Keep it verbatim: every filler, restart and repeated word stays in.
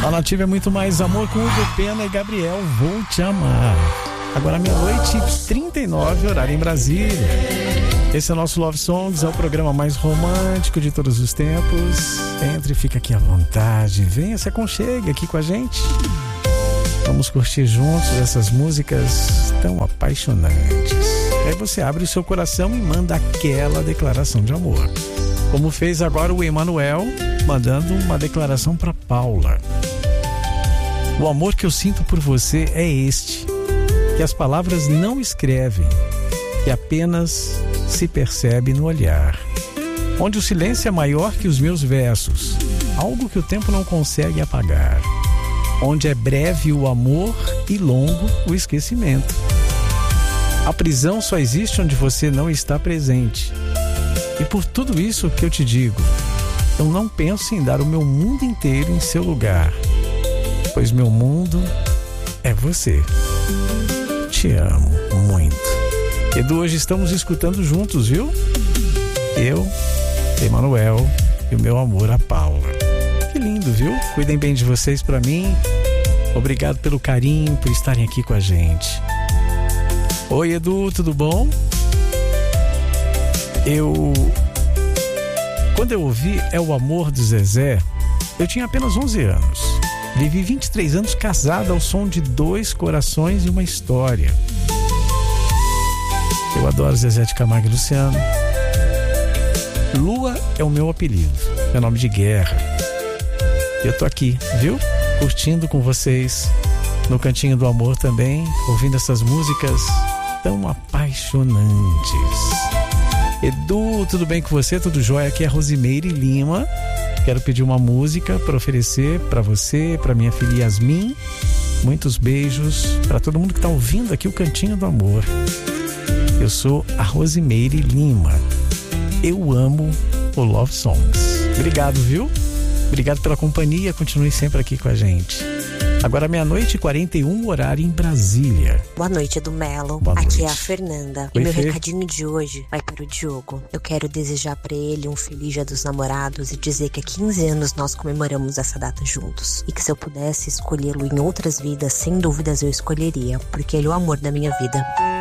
A Nativa é muito mais amor com Hugo Pena e Gabriel, Vou Te Amar. Agora meia-noite e trinta e nove, horário em Brasília. Esse é o nosso Love Songs, é o programa mais romântico de todos os tempos. Entre e fica aqui à vontade, venha, se aconchegue aqui com a gente. Vamos curtir juntos essas músicas tão apaixonantes. Aí você abre o seu coração e manda aquela declaração de amor. Como fez agora o Emanuel, mandando uma declaração para Paula. O amor que eu sinto por você é este, que as palavras não escrevem, que apenas se percebe no olhar, onde o silêncio é maior que os meus versos, algo que o tempo não consegue apagar, onde é breve o amor e longo o esquecimento. A prisão só existe onde você não está presente. E por tudo isso que eu te digo, eu não penso em dar o meu mundo inteiro em seu lugar, pois meu mundo é você. Te amo muito. Edu, hoje estamos escutando juntos, viu? Eu, Emanuel e o meu amor, a Paula. Que lindo, viu? Cuidem bem de vocês pra mim. Obrigado pelo carinho, por estarem aqui com a gente. Oi, Edu, tudo bom? Eu... Quando eu ouvi É o Amor de Zezé, eu tinha apenas onze anos. Vivi vinte e três anos casado ao som de Dois Corações e uma História. Eu adoro Zezé de Camargo e Luciano. Lua é o meu apelido, meu nome de guerra. Eu tô aqui, viu? Curtindo com vocês no Cantinho do Amor também, ouvindo essas músicas tão apaixonantes. Edu, tudo bem com você? Tudo jóia? Aqui é Rosimeire Lima. Quero pedir uma música para oferecer para você, para minha filha Yasmin. Muitos beijos para todo mundo que está ouvindo aqui o Cantinho do Amor. Eu sou a Rosimeire Lima. Eu amo o Love Songs. Obrigado, viu? Obrigado pela companhia. Continue sempre aqui com a gente. Agora meia-noite e quarenta e um, horário em Brasília. Boa noite, Edu Melo. Boa Aqui noite. é a Fernanda. Oi, e meu Fê. recadinho de hoje vai para o Diogo. Eu quero desejar para ele um feliz Dia dos Namorados e dizer que há quinze anos nós comemoramos essa data juntos. E que se eu pudesse escolhê-lo em outras vidas, sem dúvidas eu escolheria, porque ele é o amor da minha vida.